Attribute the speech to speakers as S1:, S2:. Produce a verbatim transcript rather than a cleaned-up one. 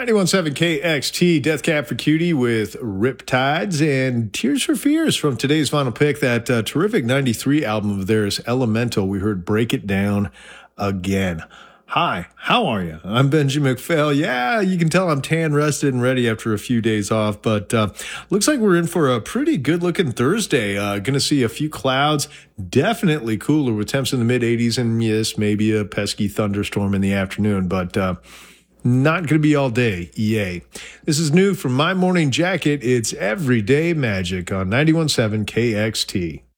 S1: ninety-one point seven K X T, Death Cab for Cutie with Riptides and Tears for Fears from today's final pick. That uh, terrific ninety-three album of theirs, Elemental. We heard Break It Down Again. Hi, how are you? I'm Benji McPhail. Yeah, you can tell I'm tan, rested, and ready after a few days off, but uh, looks like we're in for a pretty good-looking Thursday. Uh, going to see a few clouds, definitely cooler with temps in the mid eighties, and yes, maybe a pesky thunderstorm in the afternoon, but uh, not going to be all day, E A. This is new from My Morning Jacket. It's Everyday Magic on ninety-one point seven K X T.